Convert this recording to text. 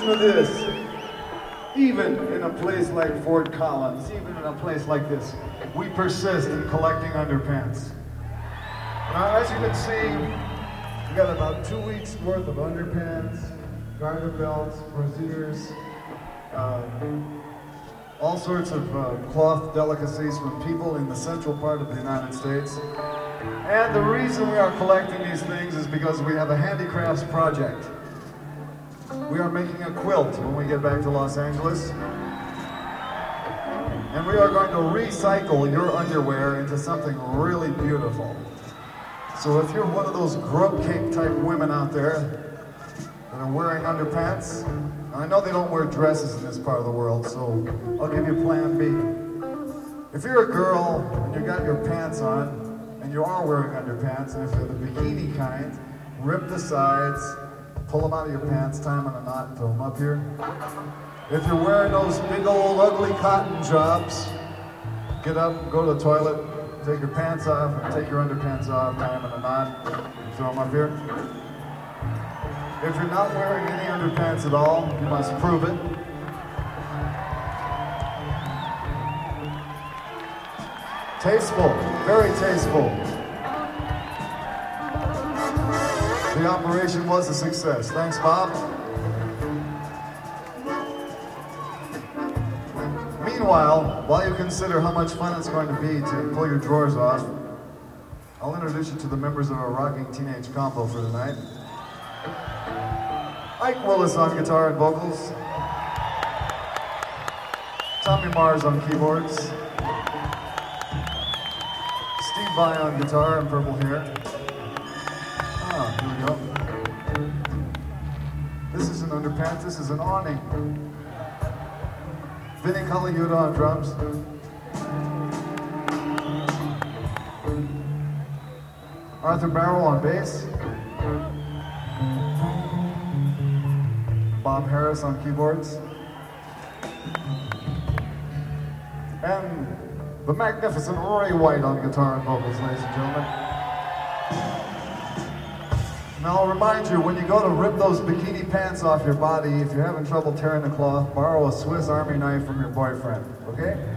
listen to this. Even in a place like Fort Collins, even in a place like this, we persist in collecting underpants. Now, as you can see, we got about 2 weeks worth of underpants, garter belts, brassieres, all sorts of cloth delicacies from people in the central part of the United States. And the reason we are collecting these things is because we have a handicrafts project. We are making a quilt when we get back to Los Angeles. And we are going to recycle your underwear into something really beautiful. So if you're one of those grub cake type women out there that are wearing underpants, and I know they don't wear dresses in this part of the world, so I'll give you plan B. If you're a girl and you got your pants on, and you are wearing underpants, and if they're the bikini kind, rip the sides, pull them out of your pants, tie them in a knot, and throw them up here. If you're wearing those big old ugly cotton jobs, get up, go to the toilet, take your pants off, and take your underpants off, tie them in a knot, and throw them up here. If you're not wearing any underpants at all, you must prove it. Tasteful, very tasteful. The operation was a success. Thanks, Bob. Meanwhile, while you consider how much fun it's going to be to pull your drawers off, I'll introduce you to the members of our rocking teenage combo for tonight. Ike Willis on guitar and vocals. Tommy Mars on keyboards. Steve Vai on guitar and purple hair. Here we go. This is an underpants, this is an awning. Vinny Colaiuta on drums. Arthur Barrow on bass. Bob Harris on keyboards. And the magnificent Roy White on guitar and vocals, ladies and gentlemen. Now I'll remind you, when you go to rip those bikini pants off your body, if you're having trouble tearing the cloth, borrow a Swiss Army knife from your boyfriend, okay?